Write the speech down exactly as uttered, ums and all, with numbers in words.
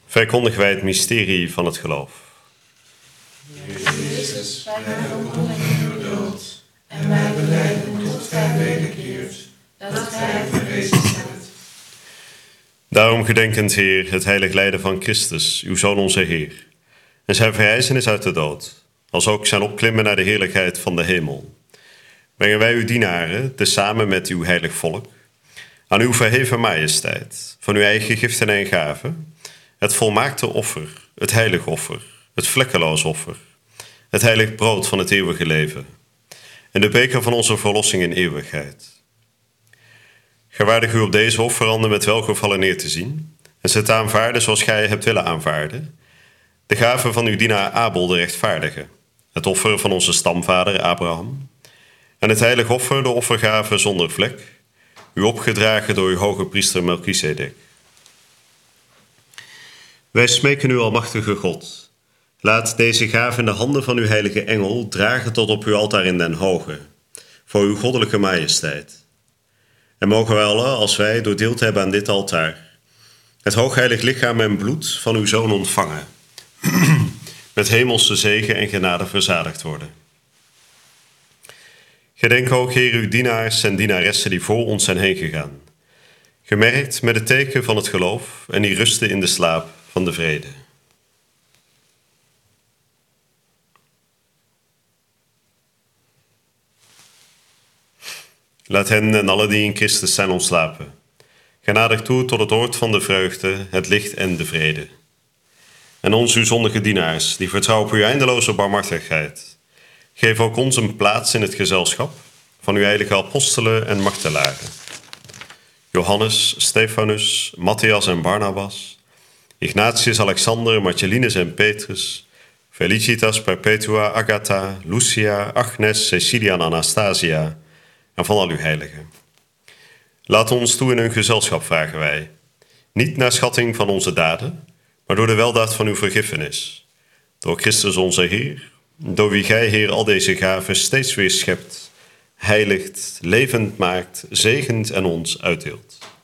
verkondigen wij het mysterie van het geloof. Jezus, wij verkondigen uw dood en wij belijden tot gij wederkeert, dat gij verrezen zijt. Daarom gedenkend, Heer, het heilig lijden van Christus, uw Zoon onze Heer, en zijn verrijzenis uit de dood, als ook zijn opklimmen naar de heerlijkheid van de hemel, brengen wij uw dienaren, tezamen met uw heilig volk, aan uw verheven majesteit, van uw eigen giften en gaven, het volmaakte offer, het heilig offer, het vlekkeloos offer, het heilig brood van het eeuwige leven, en de beker van onze verlossing in eeuwigheid. Gewaardig u op deze offeranden met welgevallen neer te zien, en ze te aanvaarden zoals gij hebt willen aanvaarden, de gave van uw dienaar Abel de rechtvaardige, het offer van onze stamvader Abraham, en het heilig offer, de offergave zonder vlek, u opgedragen door uw hoge priester Melchizedek. Wij smeken u, almachtige God, laat deze gave in de handen van uw heilige engel dragen tot op uw altaar in den hoge, voor uw goddelijke majesteit. En mogen wij allen, als wij door deel te hebben aan dit altaar, het hoogheilig lichaam en bloed van uw Zoon ontvangen, met hemelse zegen en genade verzadigd worden. Gedenk ook, Heer, uw dienaars en dienaressen die voor ons zijn heen gegaan, gemerkt met het teken van het geloof en die rusten in de slaap van de vrede. Laat hen en alle die in Christus zijn ontslapen genadig toe tot het oord van de vreugde, het licht en de vrede. En ons, uw zondige dienaars, die vertrouwen op uw eindeloze barmhartigheid, geef ook ons een plaats in het gezelschap van uw heilige apostelen en martelaren. Johannes, Stefanus, Matthias en Barnabas, Ignatius, Alexander, Marcellinus en Petrus, Felicitas, Perpetua, Agatha, Lucia, Agnes, Cecilia en Anastasia, en van al uw heiligen. Laat ons toe in hun gezelschap, vragen wij, niet naar schatting van onze daden, maar door de weldaad van uw vergiffenis. Door Christus onze Heer, door wie gij, Heer, al deze gaven steeds weer schept, heiligt, levend maakt, zegent en ons uitdeelt.